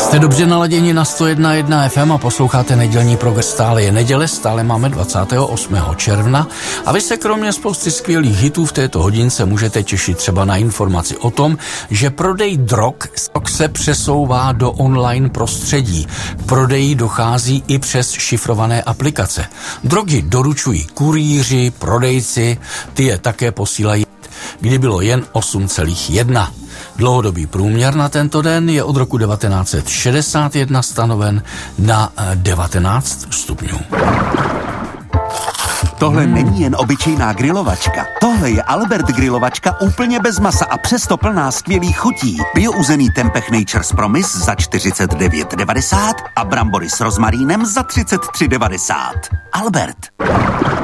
Jste dobře naladěni na 101.1 FM a posloucháte nedělní program. Stále je neděle, stále máme 28. června a vy se kromě spousty skvělých hitů v této hodince můžete těšit třeba na informaci o tom, že prodej drog se přesouvá do online prostředí. K prodeji dochází i přes šifrované aplikace. Drogy doručují kurýři, prodejci, ty je také posílají, kdy bylo jen 8,1. Dlouhodobý průměr na tento den je od roku 1961 stanoven na 19 stupňů. Tohle není jen obyčejná grilovačka. Tohle je Albert grilovačka úplně bez masa a přesto plná skvělých chutí. Biouzený tempeh Nature's Promise za 49,90 a brambory s rozmarínem za 33,90. Albert.